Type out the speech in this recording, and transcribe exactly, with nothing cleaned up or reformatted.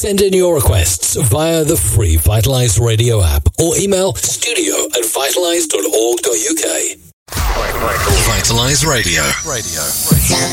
Send in your requests via the free Vitalise Radio app or email studio at vitalise dot org dot uk. Vitalise Radio. Radio. Radio.